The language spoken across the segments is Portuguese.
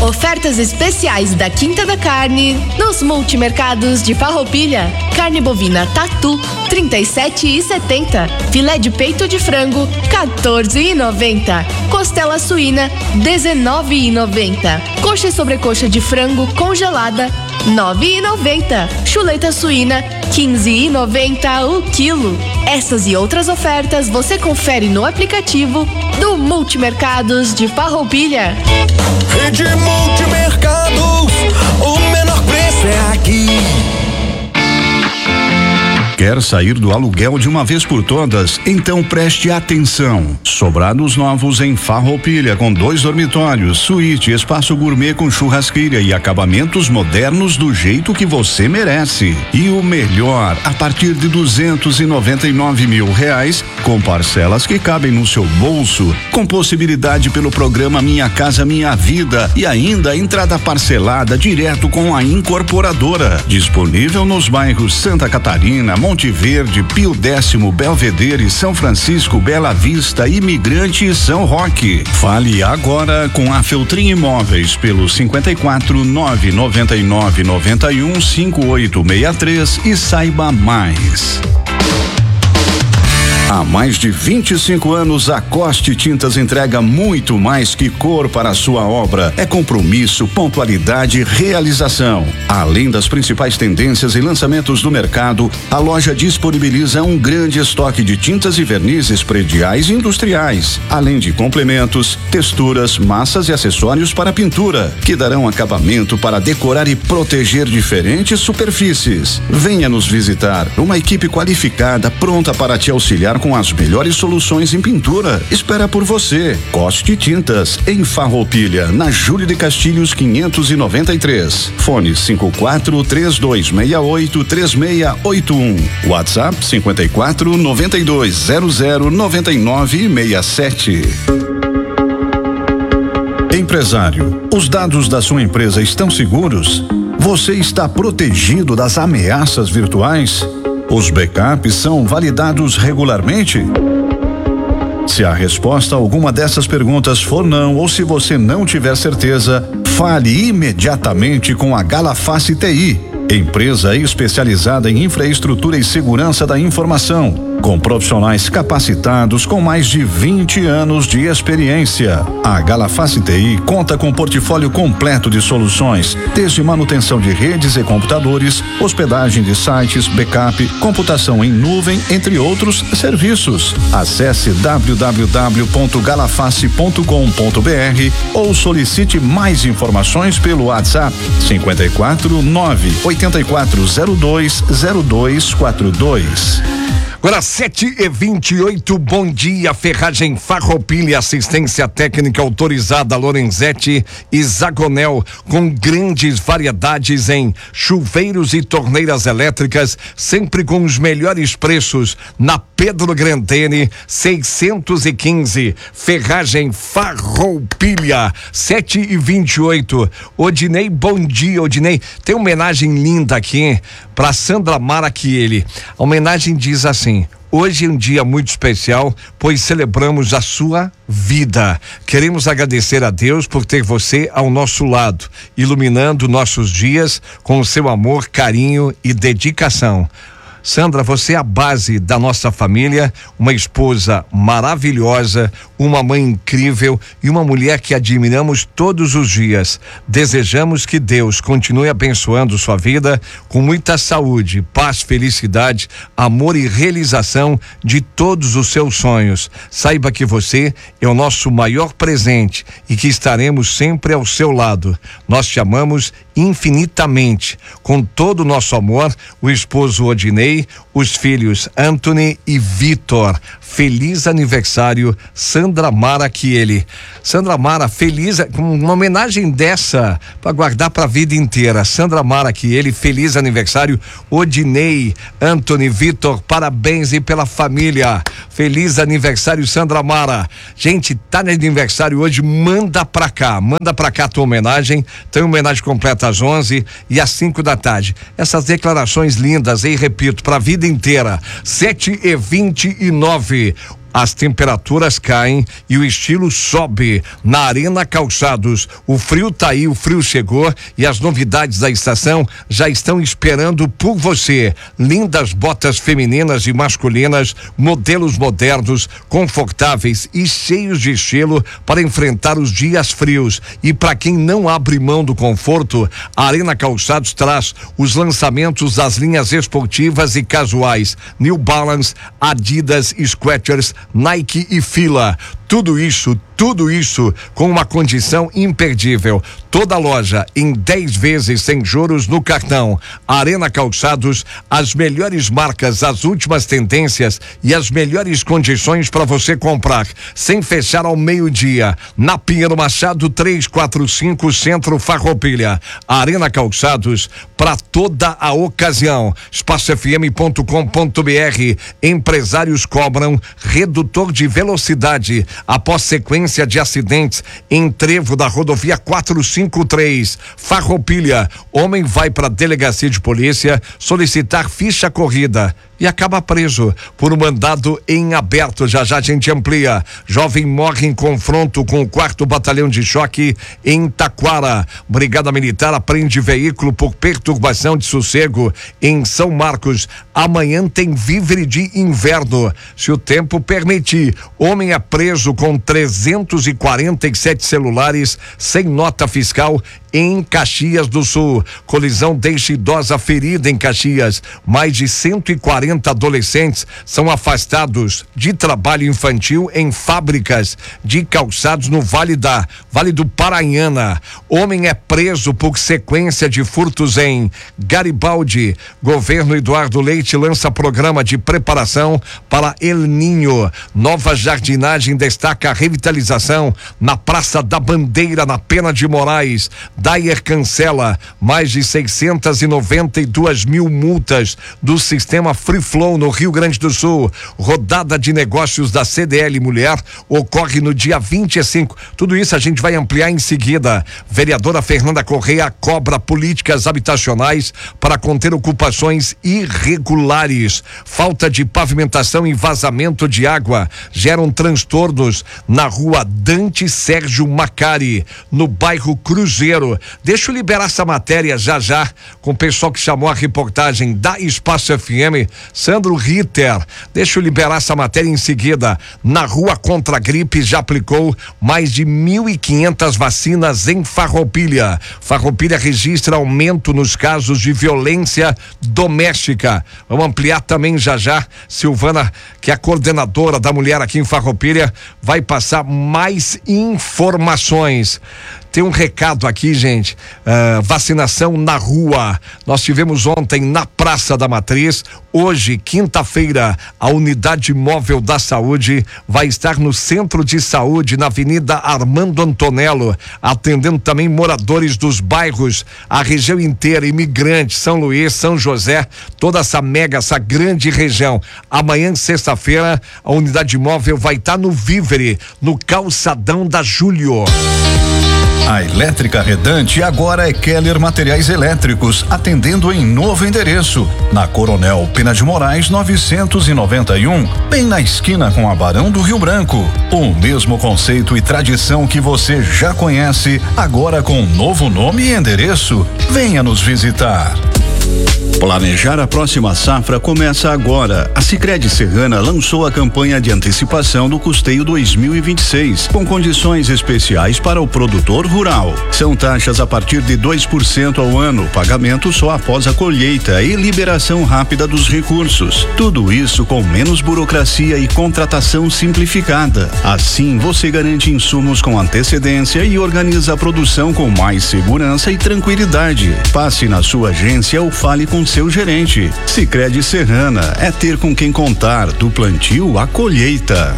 Ofertas especiais da Quinta da Carne nos multimercados de Farroupilha. Carne bovina Tatu, R$ 37,70. Filé de peito de frango, R$ 14,90. Costela suína, R$ 19,90. Coxa e sobrecoxa de frango congelada, R$ 9,90. Chuleta suína, R$ 15,90 o quilo. Essas e outras ofertas você confere no aplicativo do Multimercados de Farroupilha. Rede Multimercados, o menor preço é aqui. Quer sair do aluguel de uma vez por todas? Então preste atenção. Sobrados novos em Farroupilha, com 2 dormitórios, suíte, espaço gourmet com churrasqueira e acabamentos modernos do jeito que você merece. E o melhor, a partir de R$299 mil, com parcelas que cabem no seu bolso, com possibilidade pelo programa Minha Casa Minha Vida e ainda entrada parcelada direto com a incorporadora. Disponível nos bairros Santa Catarina, Monte Verde, Pio Décimo, Belvedere, São Francisco, Bela Vista, Imigrante e São Roque. Fale agora com a Feltrin Imóveis pelo 54 999 91 5863 e saiba mais. Há mais de 25 anos, a Coste Tintas entrega muito mais que cor para a sua obra. É compromisso, pontualidade e realização. Além das principais tendências e lançamentos do mercado, a loja disponibiliza um grande estoque de tintas e vernizes prediais e industriais, além de complementos, texturas, massas e acessórios para pintura, que darão acabamento para decorar e proteger diferentes superfícies. Venha nos visitar. Uma equipe qualificada pronta para te auxiliar com as melhores soluções em pintura. Espera por você. Coste Tintas, em Farroupilha, na Júlio de Castilhos 593. Fone 54-3268-3681. WhatsApp 54-9200-9967. Empresário, os dados da sua empresa estão seguros? Você está protegido das ameaças virtuais? Os backups são validados regularmente? Se a resposta a alguma dessas perguntas for não, ou se você não tiver certeza, fale imediatamente com a Galaface TI, empresa especializada em infraestrutura e segurança da informação, com profissionais capacitados com mais de 20 anos de experiência. A Galaface TI conta com um portfólio completo de soluções, desde manutenção de redes e computadores, hospedagem de sites, backup, computação em nuvem, entre outros serviços. Acesse www.galaface.com.br ou solicite mais informações pelo WhatsApp 54-9-8402-0242. Agora 7h28, bom dia, Ferragem Farroupilha, assistência técnica autorizada Lorenzetti e Zagonel, com grandes variedades em chuveiros e torneiras elétricas, sempre com os melhores preços, na Pedro Grandene 615, Ferragem Farroupilha. 7h28, Odinei, bom dia, Odinei. Tem uma homenagem linda aqui para Sandra Marachielli. A homenagem diz assim: hoje é um dia muito especial, pois celebramos a sua vida. Queremos agradecer a Deus por ter você ao nosso lado, iluminando nossos dias com o seu amor, carinho e dedicação. Sandra, você é a base da nossa família, uma esposa maravilhosa, uma mãe incrível e uma mulher que admiramos todos os dias. Desejamos que Deus continue abençoando sua vida com muita saúde, paz, felicidade, amor e realização de todos os seus sonhos. Saiba que você é o nosso maior presente e que estaremos sempre ao seu lado. Nós te amamos infinitamente. Com todo o nosso amor, o esposo Odinei, os filhos Anthony e Vitor. Feliz aniversário, Sandra Marachielli. Sandra Mara, feliz, com uma homenagem dessa para guardar para a vida inteira. Sandra Marachielli, feliz aniversário. Odinei, Anthony, Vitor, parabéns e pela família. Feliz aniversário, Sandra Mara. Gente, tá no aniversário hoje, manda pra cá a tua homenagem. Tem homenagem completa às 11 e às 5 da tarde. Essas declarações lindas, e repito, para a vida inteira. 7h29. as temperaturas caem e o estilo sobe. Na Arena Calçados, o frio tá aí, o frio chegou e as novidades da estação já estão esperando por você. Lindas botas femininas e masculinas, modelos modernos, confortáveis e cheios de estilo para enfrentar os dias frios. E para quem não abre mão do conforto, a Arena Calçados traz os lançamentos das linhas esportivas e casuais, New Balance, Adidas, Skechers, Nike e Fila. Tudo isso com uma condição imperdível. Toda loja em 10 vezes sem juros no cartão. Arena Calçados, as melhores marcas, as últimas tendências e as melhores condições para você comprar, sem fechar ao meio-dia. Na Pinheiro Machado 345, Centro Farroupilha. Arena Calçados, para toda a ocasião. EspaçoFM.com.br. Empresários cobram redutor de velocidade após sequência de acidentes em trevo da rodovia 453. Farroupilha, homem vai para a delegacia de polícia solicitar ficha corrida e acaba preso por um mandado em aberto. Já a gente amplia. Jovem morre em confronto com o 4º Batalhão de Choque em Taquara. Brigada Militar apreende veículo por perturbação de sossego em São Marcos. Amanhã tem vívere de inverno, se o tempo permitir. Homem é preso com 347 celulares sem nota fiscal em Caxias do Sul. Colisão deixa idosa ferida em Caxias. Mais de 140 adolescentes são afastados de trabalho infantil em fábricas de calçados no Vale do Paranhana. Homem é preso por sequência de furtos em Garibaldi. Governo Eduardo Leite lança programa de preparação para El Ninho. Nova jardinagem destaca a revitalização na Praça da Bandeira, na Pena de Moraes. Daier cancela mais de 692 mil multas do sistema Free Flow no Rio Grande do Sul. Rodada de negócios da CDL Mulher ocorre no dia 25. Tudo isso a gente vai ampliar em seguida. Vereadora Fernanda Correia cobra políticas habitacionais para conter ocupações irregulares. Falta de pavimentação e vazamento de água geram transtornos na rua Dante Sérgio Macari, no bairro Cruzeiro. Deixa eu liberar essa matéria já com o pessoal que chamou a reportagem da Espaço FM, Sandro Ritter. Deixa eu liberar essa matéria em seguida. Na rua contra a gripe já aplicou mais de 1.500 vacinas em Farroupilha. Farroupilha registra aumento nos casos de violência doméstica. Vamos ampliar também já. Silvana, que é a coordenadora da mulher aqui em Farroupilha, vai passar mais informações. Tem um recado aqui, gente. Vacinação na rua. Nós tivemos ontem na Praça da Matriz. Hoje, quinta-feira, a Unidade Móvel da Saúde vai estar no Centro de Saúde, na Avenida Armando Antonello, atendendo também moradores dos bairros, a região inteira, imigrantes, São Luís, São José, toda essa grande região. Amanhã, sexta-feira, a Unidade Móvel vai estar no Vívere, no Calçadão da Júlio. A Elétrica Redante agora é Keller Materiais Elétricos, atendendo em novo endereço, na Coronel Pena de Moraes 991, bem na esquina com a Barão do Rio Branco. O mesmo conceito e tradição que você já conhece, agora com novo nome e endereço. Venha nos visitar. Planejar a próxima safra começa agora. A Sicredi Serrana lançou a campanha de antecipação do custeio 2026, com condições especiais para o produtor rural. São taxas a partir de 2% ao ano, pagamento só após a colheita e liberação rápida dos recursos. Tudo isso com menos burocracia e contratação simplificada. Assim, você garante insumos com antecedência e organiza a produção com mais segurança e tranquilidade. Passe na sua agência ou fale com seu gerente. Sicredi Serrana é ter com quem contar, do plantio à colheita.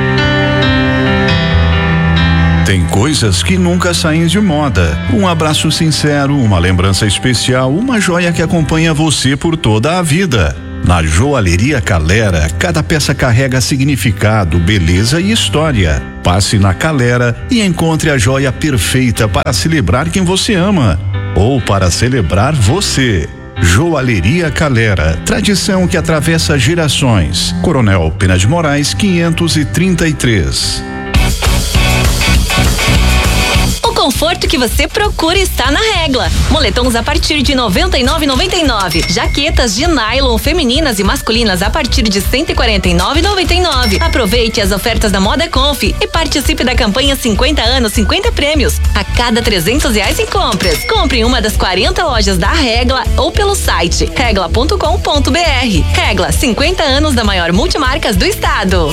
Tem coisas que nunca saem de moda. Um abraço sincero, uma lembrança especial, uma joia que acompanha você por toda a vida. Na Joalheria Calera, cada peça carrega significado, beleza e história. Passe na Calera e encontre a joia perfeita para celebrar quem você ama ou para celebrar você. Joalheria Calera, tradição que atravessa gerações. Coronel Pena de Moraes 533. O conforto que você procura está na Regla. Moletons a partir de R$ 99,99. Jaquetas de nylon femininas e masculinas a partir de R$ 149,99. Aproveite as ofertas da Moda Conf e participe da campanha 50 anos, 50 prêmios. A cada R$300 em compras. Compre em uma das 40 lojas da Regla ou pelo site regla.com.br. Regla, 50 anos da maior multimarcas do estado.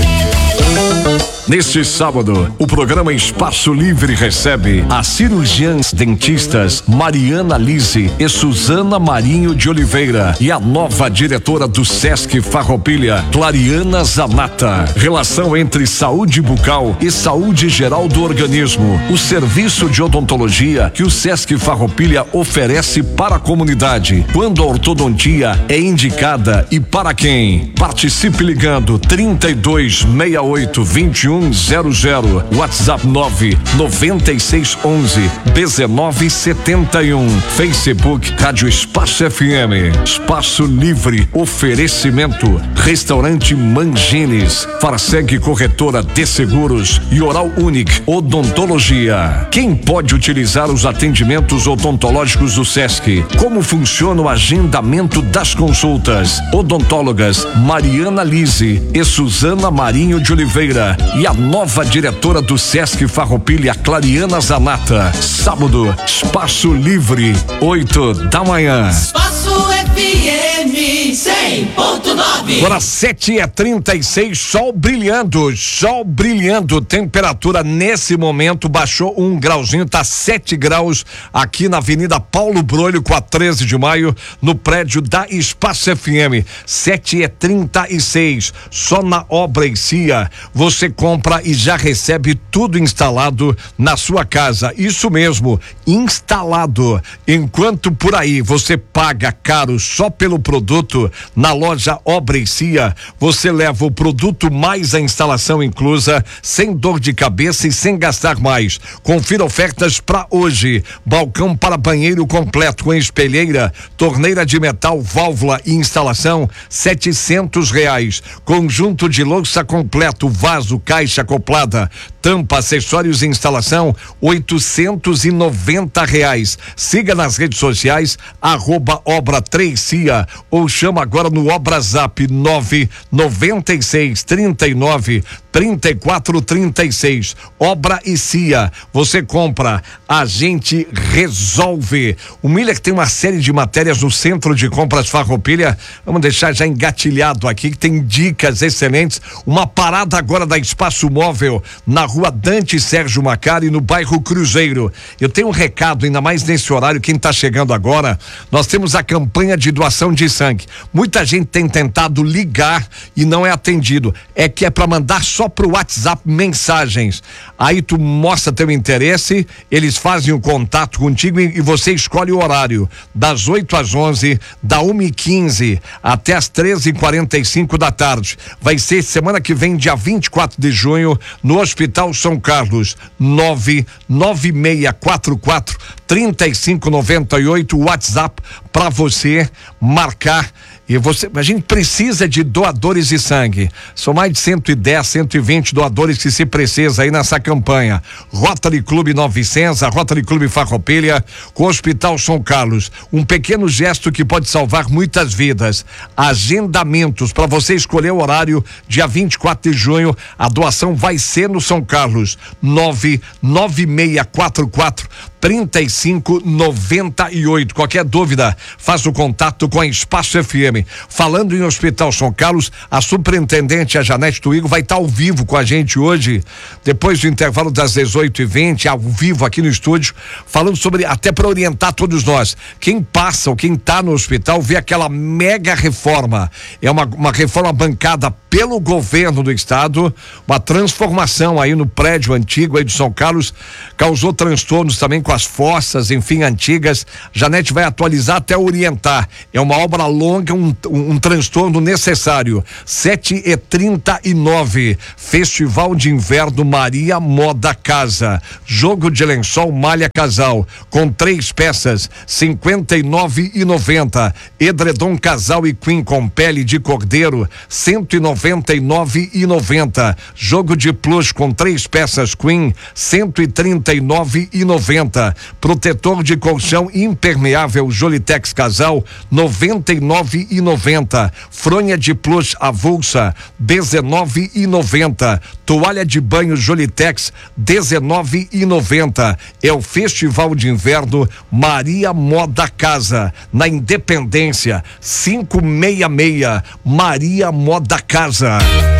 Neste sábado, o programa Espaço Livre recebe as cirurgiãs dentistas Mariana Lise e Suzana Marinho de Oliveira e a nova diretora do Sesc Farroupilha, Clariana Zanata. Relação entre saúde bucal e saúde geral do organismo. O serviço de odontologia que o Sesc Farroupilha oferece para a comunidade. Quando a ortodontia é indicada e para quem? Participe ligando 3268-2100, WhatsApp 99611-1971, Facebook Rádio Espaço FM, Espaço Livre, oferecimento Restaurante Mangines, Farseg Corretora de Seguros e Oral Unique Odontologia. Quem pode utilizar os atendimentos odontológicos do Sesc? Como funciona o agendamento das consultas? Odontólogas Mariana Lise e Suzana Marinho de Oliveira e a nova diretora do Sesc Farroupilha, Clariana Zanata. Sábado, Espaço Livre, 8 da manhã. Espaço FM 100.9. Agora 7h36, sol brilhando, temperatura nesse momento baixou 1 grauzinho, tá 7 graus aqui na Avenida Paulo Brolho com a 13 de maio, no prédio da Espaço FM. 7h36, só na Obra e Cia você compra e já recebe tudo instalado na sua casa. Isso mesmo, instalado. Enquanto por aí você paga caro só pelo produto, na loja Obra e Cia você leva o produto mais a instalação inclusa, sem dor de cabeça e sem gastar mais. Confira ofertas para hoje: balcão para banheiro completo com espelheira, torneira de metal, válvula e instalação, R$700. Conjunto de louça completo, vaso, caixa acoplada, tampa, acessórios e instalação, R$890. Siga nas redes sociais @Obra3Cia ou chama agora no Obrazap 996393436. Obra e Cia, você compra, a gente resolve. O Miller tem uma série de matérias no Centro de Compras Farroupilha, vamos deixar já engatilhado aqui que tem dicas excelentes. Uma parada agora da Espaço Móvel na Rua Dante Sérgio Macari, no bairro Cruzeiro. Eu tenho um recado, ainda mais nesse horário, quem está chegando agora, nós temos a campanha de doação de sangue. Muita gente tem tentado ligar e não é atendido. É que é para mandar só pro WhatsApp mensagens. Aí tu mostra teu interesse, eles fazem o contato contigo e você escolhe o horário, das 8 às 11, da 1h15 até as 13h45 da tarde. Vai ser semana que vem, dia 24 de junho, no Hospital São Carlos. 99644-3598, WhatsApp para você marcar. E a gente precisa de doadores de sangue. São mais de 110, 120 doadores que se precisa aí nessa campanha. Rotary Clube Nova Vicença, Rotary Clube Farroupilha, com o Hospital São Carlos. Um pequeno gesto que pode salvar muitas vidas. Agendamentos para você escolher o horário, dia 24 de junho. A doação vai ser no São Carlos. 99644-3598. Qualquer dúvida, faça o contato com a Espaço FM. Falando em Hospital São Carlos, a superintendente, a Janete Tuigo, vai estar ao vivo com a gente hoje, depois do intervalo das 18h20, ao vivo aqui no estúdio, falando sobre, até para orientar todos nós, quem passa ou quem está no hospital, vê aquela mega reforma. É uma reforma bancada pelo governo do estado, uma transformação aí no prédio antigo aí de São Carlos, causou transtornos também com as fossas, enfim, antigas. Janete vai atualizar até orientar. É uma obra longa, um transtorno necessário. 7h39, Festival de Inverno Maria Moda Casa. Jogo de lençol malha casal, com 3 peças, R$59,90. Edredom casal e queen com pele de cordeiro, R$199,90. Jogo de plush com 3 peças queen, R$139,90. Protetor de colchão impermeável Jolitex casal, R$99,90. Fronha de plush avulsa, R$19,90. Toalha de banho Jolitex, R$19,90. É o Festival de Inverno Maria Moda Casa, na Independência, 566, Maria Moda Casa.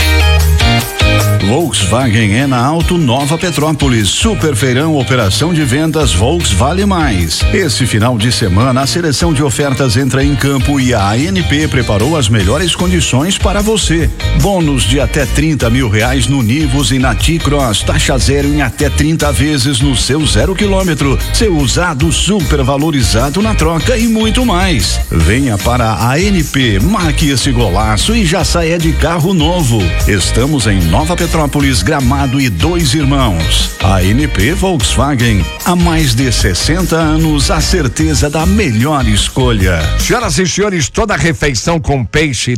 Volkswagen é na Auto Nova Petrópolis. Super feirão, operação de vendas Volks Vale Mais. Esse final de semana a seleção de ofertas entra em campo e a ANP preparou as melhores condições para você. Bônus de até R$30 mil no Nivus e na T-Cross, taxa zero em até 30 vezes no seu 0 km. Seu usado super valorizado na troca e muito mais. Venha para a ANP, marque esse golaço e já saia de carro novo. Estamos em Nova Petrópolis, Gramado e Dois Irmãos. A ANP Volkswagen, há mais de 60 anos, a certeza da melhor escolha. Senhoras e senhores, toda refeição com peixe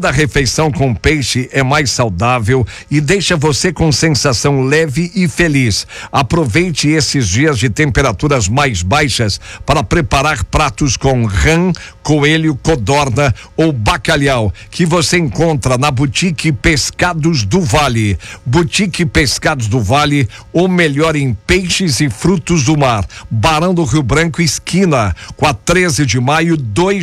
é mais saudável e deixa você com sensação leve e feliz. Aproveite esses dias de temperaturas mais baixas para preparar pratos com rã, coelho, codorna ou bacalhau, que você encontra na Boutique Pescados do Vale. Boutique Pescados do Vale, o melhor em peixes e frutos do mar. Barão do Rio Branco, esquina com a 13 de maio,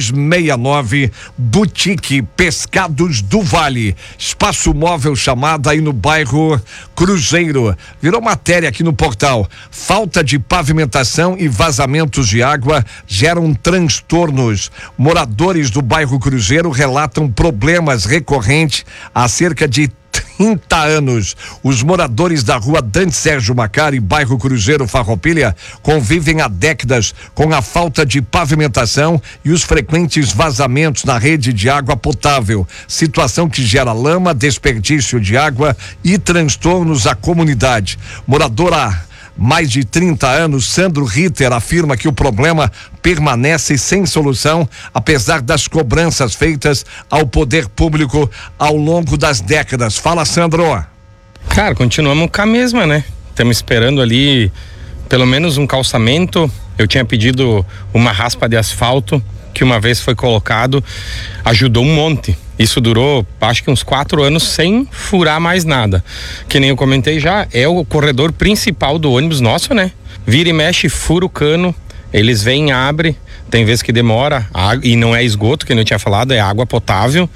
269, Boutique Pescados do Vale. Espaço móvel chamada aí no bairro Cruzeiro. Virou matéria aqui no portal. Falta de pavimentação e vazamentos de água geram transtornos. Moradores do bairro Cruzeiro relatam problemas recorrentes há cerca de 30 anos. Os moradores da rua Dante Sérgio Macari, bairro Cruzeiro, Farroupilha, convivem há décadas com a falta de pavimentação e os frequentes vazamentos na rede de água potável, situação que gera lama, desperdício de água e transtornos à comunidade. Moradora mais de 30 anos, Sandro Ritter afirma que o problema permanece sem solução, apesar das cobranças feitas ao poder público ao longo das décadas. Fala, Sandro. Cara, continuamos com a mesma, né? Estamos esperando ali pelo menos um calçamento. Eu tinha pedido uma raspa de asfalto, que uma vez foi colocado, ajudou um monte. Isso durou, acho que uns 4 anos sem furar mais nada. Que nem eu comentei já, é o corredor principal do ônibus nosso, né? Vira e mexe, fura o cano, eles vêm, abrem, tem vezes que demora, e não é esgoto, que eu tinha falado, é água potável.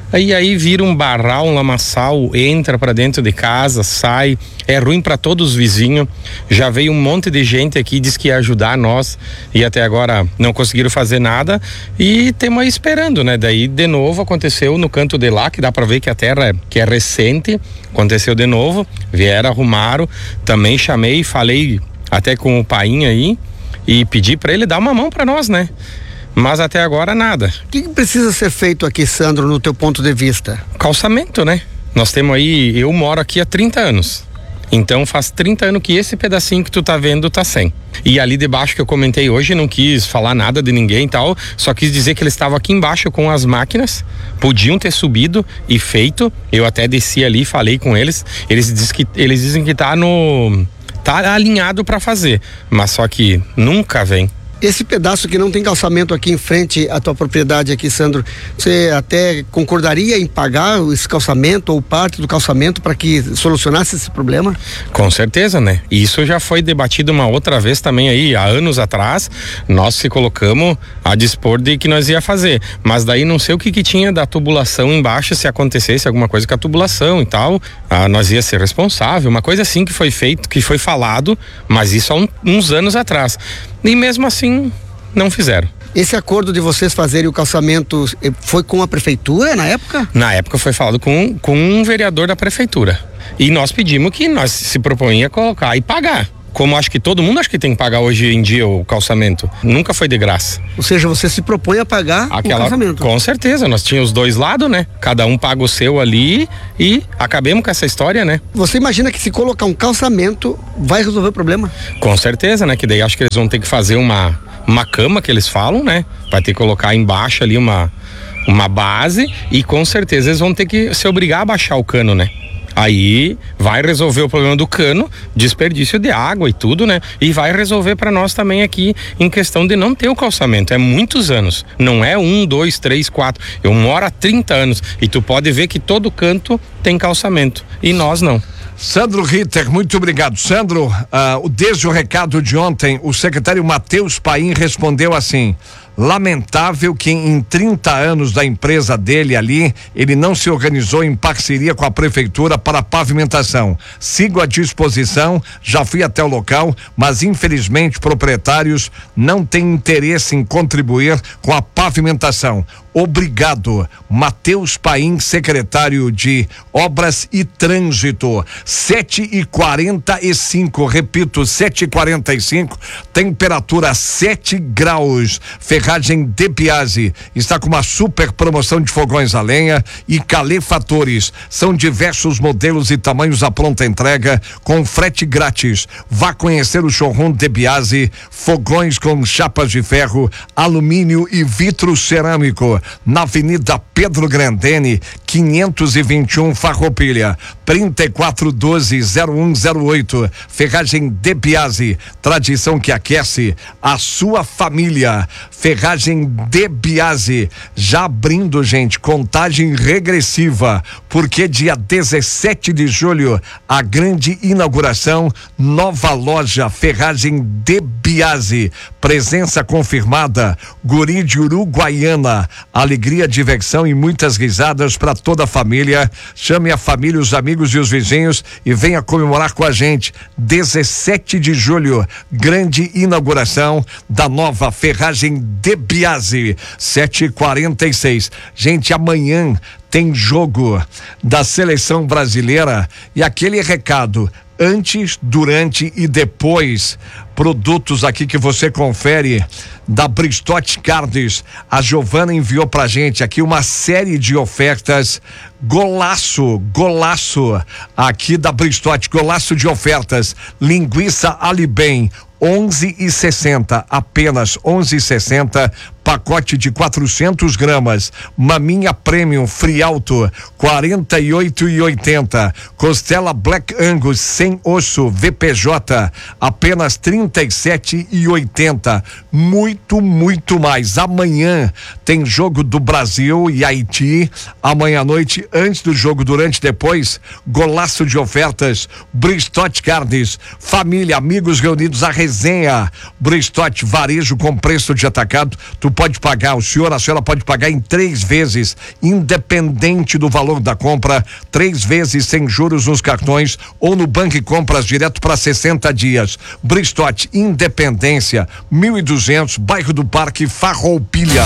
Aí vira um barral, um lamaçal, entra pra dentro de casa, sai, é ruim pra todos os vizinhos. Já veio um monte de gente aqui, disse que ia ajudar nós e até agora não conseguiram fazer nada e estamos aí esperando, né? Daí de novo aconteceu no canto de lá, que dá pra ver que a terra que é recente, aconteceu de novo, vieram, arrumaram, também chamei, falei até com o painho aí e pedi pra ele dar uma mão pra nós, né? Mas até agora nada. O que precisa ser feito aqui, Sandro, no teu ponto de vista? Calçamento, né? Nós temos aí, eu moro aqui há 30 anos. Então faz 30 anos que esse pedacinho que tu tá vendo tá sem. E ali debaixo que eu comentei hoje, não quis falar nada de ninguém e tal, só quis dizer que eles estavam aqui embaixo com as máquinas, podiam ter subido e feito. Eu até desci ali, falei com eles, eles dizem que tá alinhado para fazer, mas só que nunca vem. Esse pedaço que não tem calçamento aqui em frente à tua propriedade aqui, Sandro, você até concordaria em pagar esse calçamento ou parte do calçamento para que solucionasse esse problema? Com certeza, né? Isso já foi debatido uma outra vez também aí, há anos atrás, nós se colocamos a dispor de que nós ia fazer, mas daí não sei o que tinha da tubulação embaixo, se acontecesse alguma coisa com a tubulação e tal, nós ia ser responsável, uma coisa assim que foi feito, que foi falado, mas isso há uns anos atrás. E mesmo assim, não fizeram. Esse acordo de vocês fazerem o calçamento foi com a prefeitura na época? Na época foi falado com um vereador da prefeitura. E nós pedimos que nós se propunha colocar e pagar. como acho que todo mundo tem que pagar hoje em dia o calçamento. Nunca foi de graça. Ou seja, você se propõe a pagar o calçamento. Com certeza, nós tínhamos os dois lados, né? Cada um paga o seu ali e acabemos com essa história, né? Você imagina que se colocar um calçamento vai resolver o problema? Com certeza, né? Que daí acho que eles vão ter que fazer uma cama que eles falam, né? Vai ter que colocar embaixo ali uma base e com certeza eles vão ter que se obrigar a baixar o cano, né? Aí vai resolver o problema do cano, desperdício de água e tudo, né? E vai resolver para nós também aqui em questão de não ter o calçamento. É muitos anos, não é 1, 2, 3, 4. Eu moro há 30 anos e tu pode ver que todo canto tem calçamento e nós não. Sandro Ritter, muito obrigado. Sandro, desde o recado de ontem, o secretário Matheus Paim respondeu assim: lamentável que em 30 anos da empresa dele ali, ele não se organizou em parceria com a prefeitura para a pavimentação. Sigo à disposição, já fui até o local, mas infelizmente proprietários não têm interesse em contribuir com a pavimentação. Obrigado, Matheus Paim, secretário de Obras e Trânsito. 7h45, repito, 7h45, temperatura 7 graus. Ferragem De Biasi está com uma super promoção de fogões a lenha e calefatores. São diversos modelos e tamanhos à pronta entrega com frete grátis. Vá conhecer o showroom De Biasi, fogões com chapas de ferro, alumínio e vidro cerâmico. Na Avenida Pedro Grandene, 521, Farroupilha, 3412-0108. Ferragem De Biasi, tradição que aquece a sua família. Ferragem De Biasi, já abrindo, gente, contagem regressiva, porque dia 17 de julho, a grande inauguração, nova loja Ferragem De Biasi, presença confirmada, guri de Uruguaiana, alegria, diversão e muitas risadas para toda a família. Chame a família, os amigos e os vizinhos e venha comemorar com a gente. 17 de julho, grande inauguração da nova Ferragem De Biasi, 7h46. Gente, amanhã tem jogo da seleção brasileira e aquele recado: antes, durante e depois, produtos aqui que você confere da Bristotti Carnes. A Giovana enviou pra gente aqui uma série de ofertas. Golaço aqui da Bristotti, golaço de ofertas. Linguiça Alibem, 11,60, apenas 11,60, pacote de 400 gramas. Maminha Premium Frialto, 48,80. Costela Black Angus sem osso VPJ, apenas 37,80. Muito mais. Amanhã tem jogo do Brasil e Haiti. Amanhã à noite, antes do jogo, durante e depois, golaço de ofertas. Bristotti Carnes, família, amigos reunidos, a resenha. Bristotti, varejo com preço de atacado. Tu pode pagar, a senhora pode pagar em 3 vezes, independente do valor da compra, 3 vezes sem juros nos cartões ou no banco e compras direto para 60 dias. Bristotti, Independência, 1200, bairro do Parque, Farroupilha.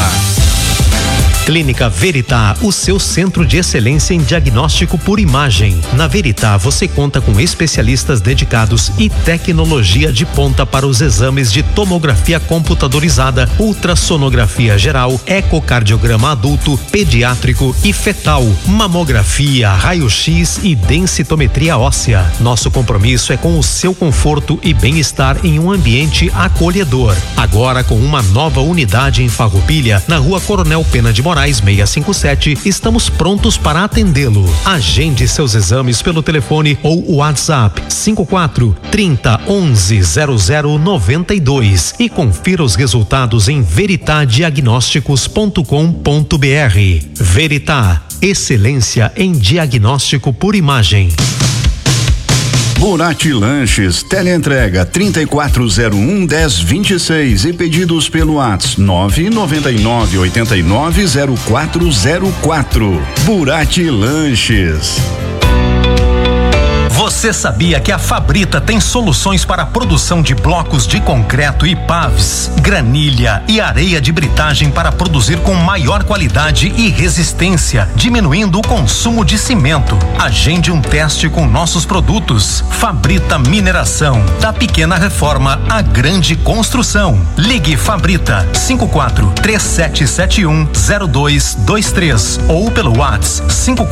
Clínica Veritá, o seu centro de excelência em diagnóstico por imagem. Na Veritá você conta com especialistas dedicados e tecnologia de ponta para os exames de tomografia computadorizada, ultrassonografia geral, ecocardiograma adulto, pediátrico e fetal, mamografia, raio-x e densitometria óssea. Nosso compromisso é com o seu conforto e bem-estar em um ambiente acolhedor. Agora com uma nova unidade em Farroupilha, na Rua Coronel Pena de Moraes 657, estamos prontos para atendê-lo. Agende seus exames pelo telefone ou WhatsApp 54 30 11 0092 e confira os resultados em veritadiagnósticos.com.br. Veritá, excelência em diagnóstico por imagem. Burati Lanches, teleentrega 3401-1026 e pedidos pelo WhatsApp 999890404. Burati Lanches. Você sabia que a Fabrita tem soluções para a produção de blocos de concreto e paves, granilha e areia de britagem para produzir com maior qualidade e resistência, diminuindo o consumo de cimento. Agende um teste com nossos produtos. Fabrita Mineração, da pequena reforma à grande construção. Ligue Fabrita 54-3771-0223 ou pelo WhatsApp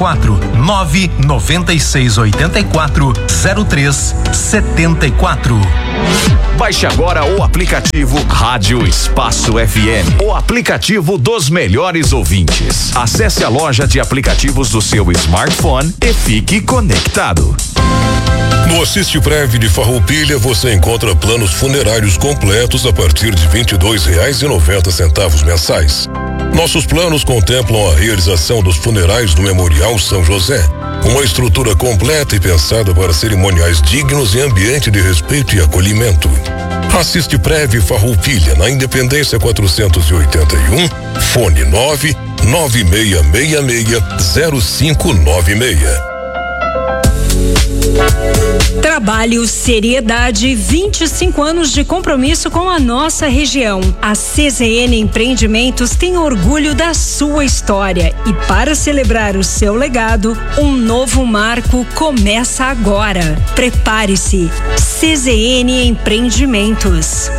549-9684-0374. Baixe agora o aplicativo Rádio Espaço FM, o aplicativo dos melhores ouvintes. Acesse a loja de aplicativos do seu smartphone e fique conectado. No Assiste Prev de Farroupilha você encontra planos funerários completos a partir de R$22,90 mensais. Nossos planos contemplam a realização dos funerais do Memorial São José, uma estrutura completa e pensada para cerimoniais dignos e ambiente de respeito e acolhimento. Assiste Prev Farroupilha na Independência 481, fone 996660596. Trabalho, seriedade, 25 anos de compromisso com a nossa região. A CZN Empreendimentos tem orgulho da sua história e para celebrar o seu legado, um novo marco começa agora. Prepare-se. CZN Empreendimentos.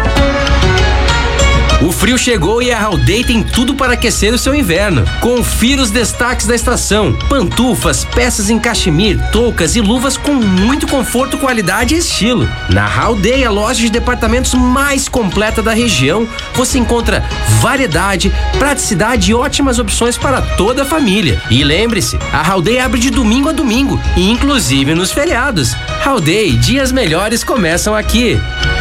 O frio chegou e a Haldei tem tudo para aquecer o seu inverno. Confira os destaques da estação: pantufas, peças em cachemir, toucas e luvas com muito conforto, qualidade e estilo. Na Haldei, a loja de departamentos mais completa da região, você encontra variedade, praticidade e ótimas opções para toda a família. E lembre-se, a Haldei abre de domingo a domingo, e inclusive nos feriados. Haldei, dias melhores começam aqui.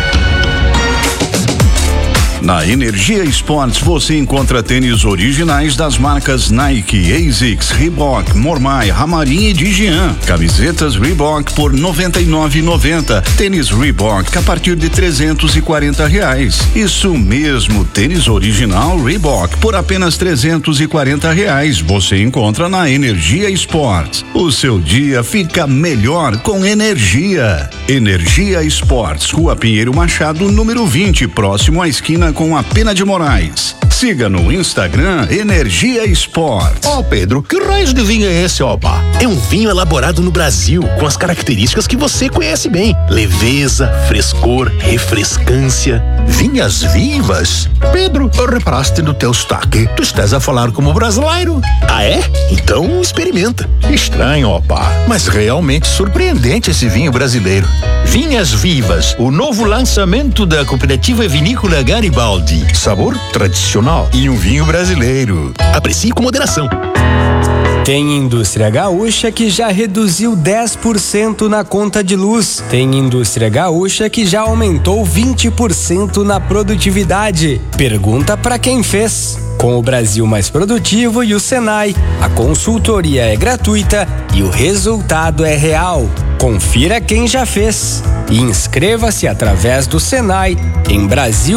Na Energia Esportes você encontra tênis originais das marcas Nike, ASICS, Reebok, Mormai, Ramarim e Digian. Camisetas Reebok por R$ 99,90. Tênis Reebok a partir de R$340. Isso mesmo, tênis original Reebok por apenas R$340. Você encontra na Energia Esportes. O seu dia fica melhor com energia. Energia Esportes, Rua Pinheiro Machado, número 20, próximo à esquina com a Pena de Moraes. Siga no Instagram Energia Esportes. Ó, Pedro, que raio de vinho é esse, opa? É um vinho elaborado no Brasil, com as características que você conhece bem: leveza, frescor, refrescância. Vinhas vivas? Pedro, reparaste no teu sotaque? Tu estás a falar como brasileiro. Ah, é? Então experimenta. Estranho, opa, mas realmente surpreendente esse vinho brasileiro. Vinhas Vivas, o novo lançamento da Cooperativa Vinícola Garibaldi. Sabor tradicional e um vinho brasileiro. Aprecie com moderação. Tem indústria gaúcha que já reduziu 10% na conta de luz. Tem indústria gaúcha que já aumentou 20% na produtividade. Pergunta pra quem fez. Com o Brasil Mais Produtivo e o Senai, a consultoria é gratuita e o resultado é real. Confira quem já fez e inscreva-se através do Senai em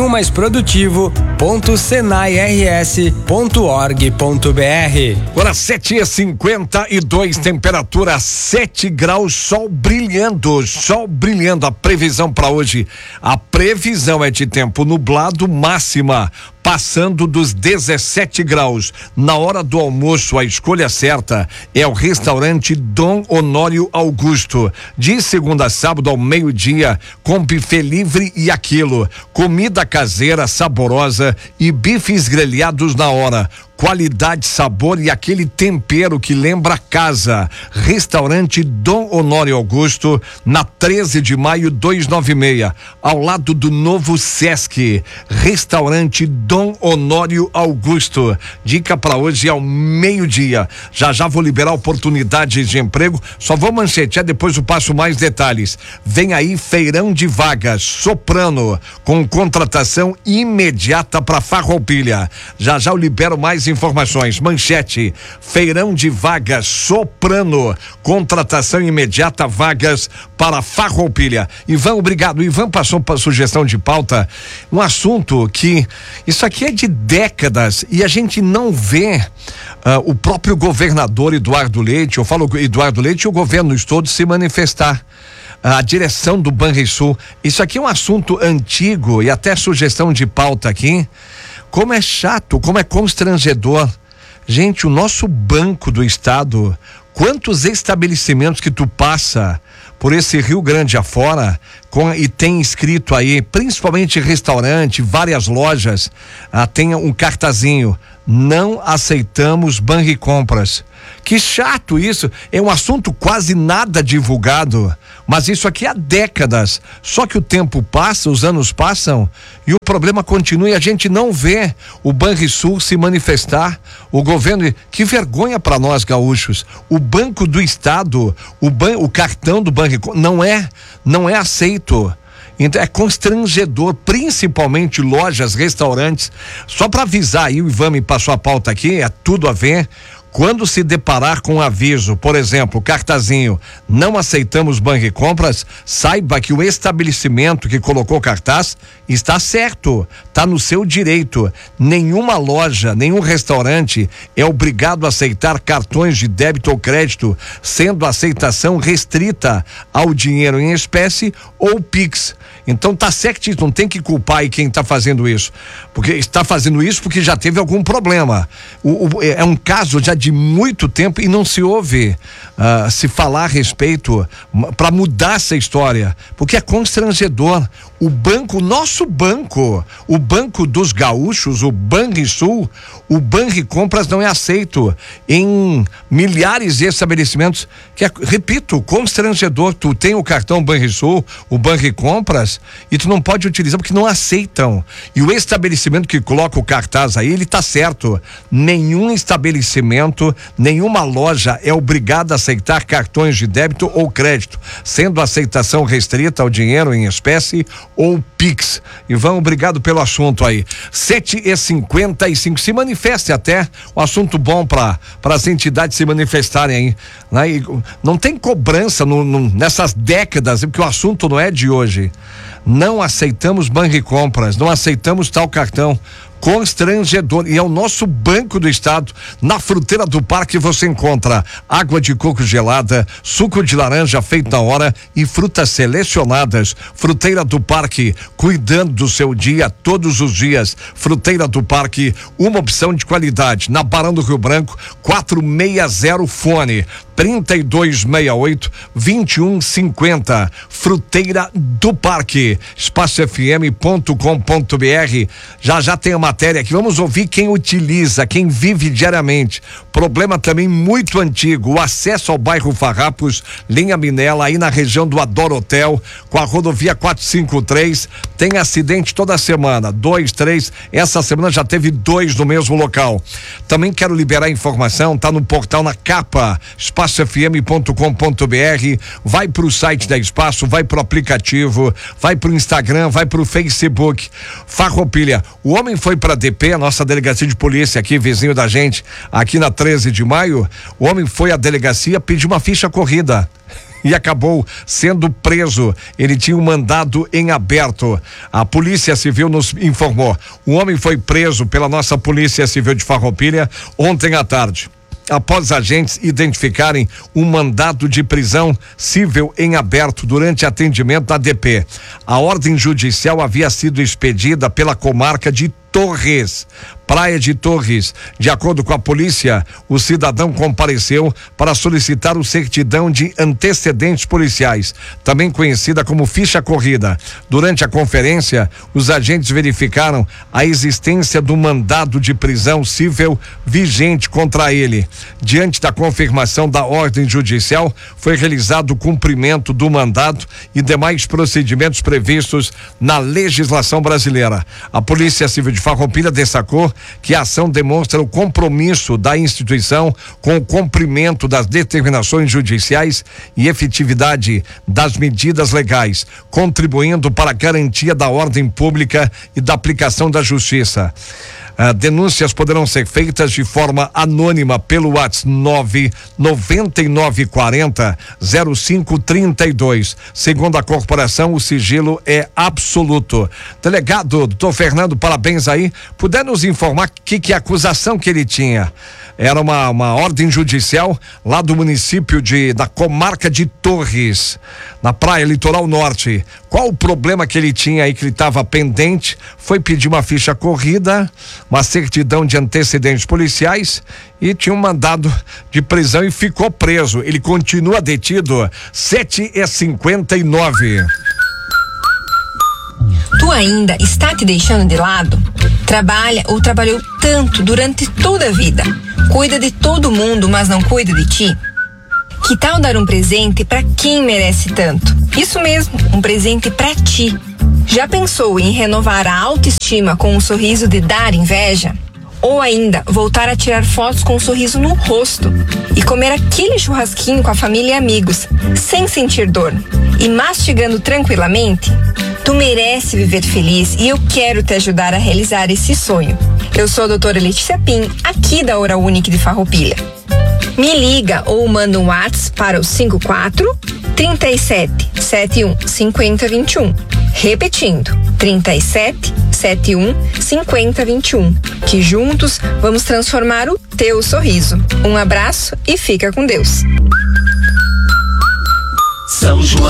brasilmaisprodutivo.senairs.org.br. Agora 7h52, temperatura 7 graus, sol brilhando. A previsão para hoje, a previsão é de tempo nublado, máxima passando dos 17 graus. Na hora do almoço, a escolha certa é o restaurante Dom Honório Augusto. De segunda a sábado ao meio-dia, com buffet livre e aquilo. Comida caseira, saborosa e bifes grelhados na hora. Qualidade, sabor e aquele tempero que lembra casa. Restaurante Dom Honório Augusto, na 13 de maio 296, ao lado do novo Sesc. Restaurante Dom Honório Augusto. Dica para hoje ao meio-dia. Já vou liberar oportunidades de emprego, só vou manchetear, depois eu passo mais detalhes. Vem aí feirão de vagas, Soprano, com contratação imediata para Farroupilha. Já eu libero mais informações. Manchete: feirão de vagas Soprano, contratação imediata, vagas para Farroupilha. Ivan, obrigado. Ivan passou para sugestão de pauta um assunto que isso aqui é de décadas e a gente não vê o próprio governador Eduardo Leite, eu falo Eduardo Leite e o governo todo se manifestar. A direção do Banrisul, isso aqui é um assunto antigo e até sugestão de pauta aqui. Como é chato, como é constrangedor. Gente, o nosso Banco do Estado, quantos estabelecimentos que tu passa por esse Rio Grande afora e tem escrito aí, principalmente restaurante, várias lojas, tem um cartazinho: não aceitamos Banricompras. Que chato isso, é um assunto quase nada divulgado, mas isso aqui há décadas, só que o tempo passa, os anos passam e o problema continua e a gente não vê o Banrisul se manifestar, o governo, que vergonha para nós gaúchos, o Banco do Estado, o cartão do Banrisul não é aceito. Então é constrangedor, principalmente lojas, restaurantes. Só para avisar aí, o Ivan me passou a pauta aqui, é tudo a ver. Quando se deparar com um aviso, por exemplo, cartazinho, não aceitamos Banricompras, saiba que o estabelecimento que colocou cartaz está certo, está no seu direito. Nenhuma loja, nenhum restaurante é obrigado a aceitar cartões de débito ou crédito, sendo a aceitação restrita ao dinheiro em espécie ou Pix. Então tá certo, não tem que culpar aí quem está fazendo isso, porque está fazendo isso porque já teve algum problema. É um caso já de muito tempo e não se ouve se falar a respeito para mudar essa história, porque é constrangedor. O banco, nosso banco, o Banco dos Gaúchos, o Banrisul, o Banricompras não é aceito em milhares de estabelecimentos, que é, repito, constrangedor. Tu tem o cartão Banrisul, o Banricompras, e tu não pode utilizar porque não aceitam. E o estabelecimento que coloca o cartaz aí, ele tá certo. Nenhum estabelecimento, nenhuma loja é obrigada a aceitar cartões de débito ou crédito, sendo a aceitação restrita ao dinheiro em espécie ou Pix. Ivan, obrigado pelo assunto aí. 7h55, se manifeste até, um assunto bom para as entidades se manifestarem aí, né? E não tem cobrança nessas décadas, porque o assunto não é de hoje. Não aceitamos Banricompras, não aceitamos tal cartão. Constrangedor, e é o nosso Banco do Estado. Na Fruteira do Parque você encontra água de coco gelada, suco de laranja feito na hora e frutas selecionadas. Fruteira do Parque, cuidando do seu dia todos os dias. Fruteira do Parque, uma opção de qualidade. Na Barão do Rio Branco, 460 fone 3268-2150. Fruteira do Parque, espacofm.com.br. Já tem a matéria aqui, vamos ouvir quem utiliza, quem vive diariamente. Problema também muito antigo, o acesso ao bairro Farrapos, linha Minela, aí na região do Adoro Hotel, com a rodovia 453, tem acidente toda semana, 2, 3, essa semana já teve 2 no mesmo local. Também quero liberar informação, tá no portal na capa, espacofm.com.br, vai pro site da Espaço, vai pro aplicativo, vai pro Instagram, vai pro Facebook. Farroupilha, o homem foi pra DP, a nossa delegacia de polícia aqui, vizinho da gente, aqui na 13 de maio, o homem foi à delegacia pedir uma ficha corrida e acabou sendo preso. Ele tinha um mandado em aberto. A Polícia Civil nos informou. O homem foi preso pela nossa Polícia Civil de Farroupilha ontem à tarde, após agentes identificarem um mandado de prisão civil em aberto durante atendimento à DP. A ordem judicial havia sido expedida pela comarca de Torres, Praia de Torres. De acordo com a polícia, o cidadão compareceu para solicitar o certidão de antecedentes policiais, também conhecida como ficha corrida. Durante a conferência, os agentes verificaram a existência do mandado de prisão civil vigente contra ele. Diante da confirmação da ordem judicial, foi realizado o cumprimento do mandado e demais procedimentos previstos na legislação brasileira. A Polícia Civil de Farroupilha destacou que a ação demonstra o compromisso da instituição com o cumprimento das determinações judiciais e efetividade das medidas legais, contribuindo para a garantia da ordem pública e da aplicação da justiça. Denúncias poderão ser feitas de forma anônima pelo WhatsApp 99940-0532. Segundo a corporação, o sigilo é absoluto. Delegado, doutor Fernando, parabéns aí. Puder nos informar que a acusação que ele tinha? Era uma ordem judicial lá do município da comarca de Torres, na praia litoral norte. Qual o problema que ele tinha aí que ele estava pendente? Foi pedir uma ficha corrida, uma certidão de antecedentes policiais e tinha um mandado de prisão e ficou preso. Ele continua detido. 7h59. Tu ainda está te deixando de lado? Trabalha ou trabalhou tanto durante toda a vida? Cuida de todo mundo, mas não cuida de ti? Que tal dar um presente para quem merece tanto? Isso mesmo, um presente para ti. Já pensou em renovar a autoestima com um sorriso de dar inveja? Ou ainda, voltar a tirar fotos com um sorriso no rosto e comer aquele churrasquinho com a família e amigos, sem sentir dor e mastigando tranquilamente? Tu merece viver feliz e eu quero te ajudar a realizar esse sonho. Eu sou a doutora Letícia Pim, aqui da Oral Unique de Farroupilha. Me liga ou manda um WhatsApp para o 54 37 71 50 21. Repetindo, 37 71 50 21. Que juntos vamos transformar o teu sorriso. Um abraço e fica com Deus. São João,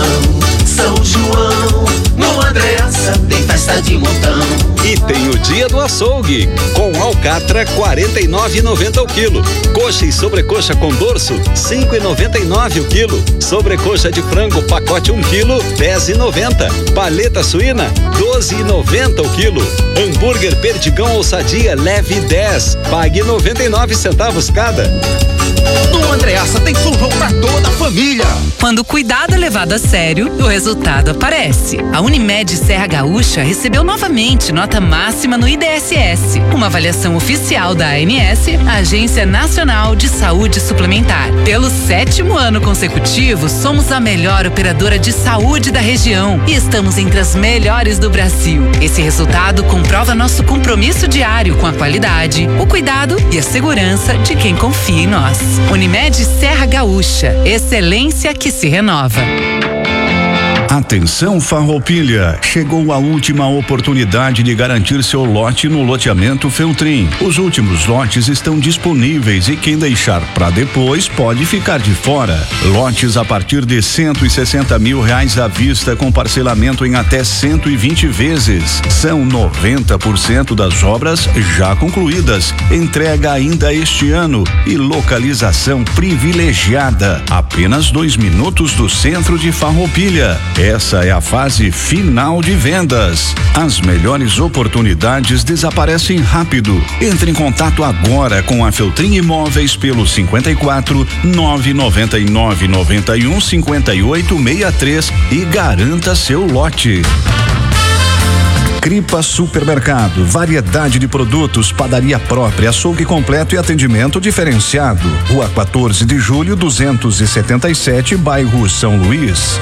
no Andreassa tem festa de montão. E tem o dia do açougue, com alcatra 49,90 o quilo. Coxa e sobrecoxa com dorso 5,99 o quilo. Sobrecoxa de frango pacote 1 quilo 10,90. Paleta suína 12,90 o quilo. Hambúrguer perdigão ou sadia leve 10, pague 99 centavos cada. No Andreassa tem São João pra toda a família. Quando o cuidado é levado a sério, o resultado aparece. A Unimed Serra Gaúcha recebeu novamente nota máxima no IDSS, uma avaliação oficial da ANS, Agência Nacional de Saúde Suplementar. Pelo 7º ano consecutivo, somos a melhor operadora de saúde da região e estamos entre as melhores do Brasil. Esse resultado comprova nosso compromisso diário com a qualidade, o cuidado e a segurança de quem confia em nós. Unimed Serra Gaúcha, excelência que se renova. Atenção Farroupilha, chegou a última oportunidade de garantir seu lote no loteamento Feltrin. Os últimos lotes estão disponíveis e quem deixar para depois pode ficar de fora. Lotes a partir de R$160 mil à vista com parcelamento em até 120 vezes. São 90% das obras já concluídas. Entrega ainda este ano e localização privilegiada. Apenas 2 minutos do centro de Farroupilha. Essa é a fase final de vendas. As melhores oportunidades desaparecem rápido. Entre em contato agora com a Feltrin Imóveis pelo 54 999 91 58 63 e garanta seu lote. Cripa Supermercado, variedade de produtos, padaria própria, açougue completo e atendimento diferenciado. Rua 14 de Julho, 277, bairro São Luís.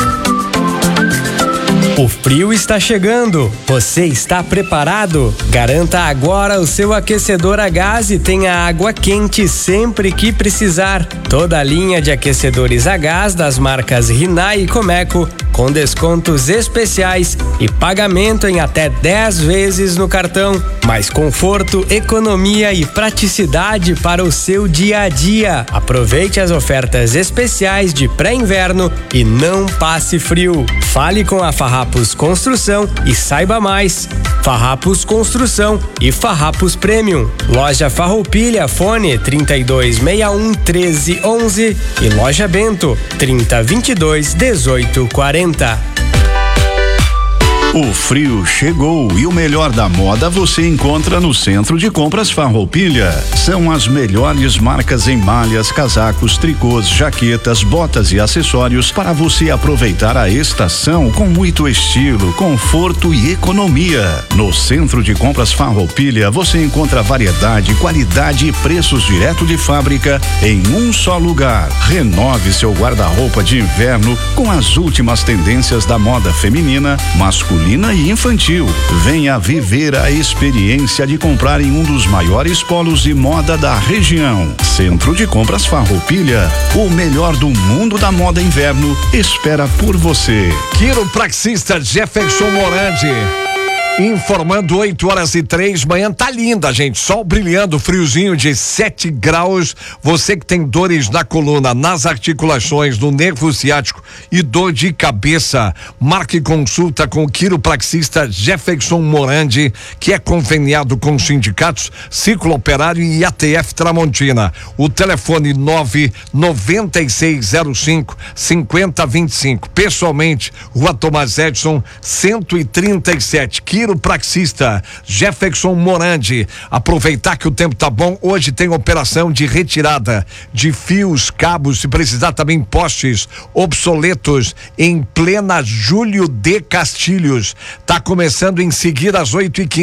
O frio está chegando. Você está preparado? Garanta agora o seu aquecedor a gás e tenha água quente sempre que precisar. Toda a linha de aquecedores a gás das marcas Rinnai e Comeco com descontos especiais e pagamento em até 10 vezes no cartão. Mais conforto, economia e praticidade para o seu dia a dia. Aproveite as ofertas especiais de pré-inverno e não passe frio. Fale com a Farrapos Construção e saiba mais. Farrapos Construção e Farrapos Premium. Loja Farroupilha, fone 3261 1311 e Loja Bento 3022 1840. O frio chegou e o melhor da moda você encontra no Centro de Compras Farroupilha. São as melhores marcas em malhas, casacos, tricôs, jaquetas, botas e acessórios para você aproveitar a estação com muito estilo, conforto e economia. No Centro de Compras Farroupilha você encontra variedade, qualidade e preços direto de fábrica em um só lugar. Renove seu guarda-roupa de inverno com as últimas tendências da moda feminina, masculina masculina e infantil. Venha viver a experiência de comprar em um dos maiores polos de moda da região. Centro de Compras Farroupilha, o melhor do mundo da moda inverno, espera por você. Quiropraxista Jefferson Morandi. Informando 8h03, manhã tá linda, gente, sol brilhando, friozinho de 7 graus, você que tem dores na coluna, nas articulações, no nervo ciático e dor de cabeça, marque consulta com o quiropraxista Jefferson Morandi, que é conveniado com os sindicatos Ciclo Operário e ATF Tramontina. O telefone 99605-5025, pessoalmente, Rua Tomás Edson, 137, quiropraxista Jefferson Morandi. Aproveitar que o tempo tá bom, hoje tem operação de retirada de fios, cabos, se precisar também postes obsoletos em plena Júlio de Castilhos. Tá começando em seguida às 8h15.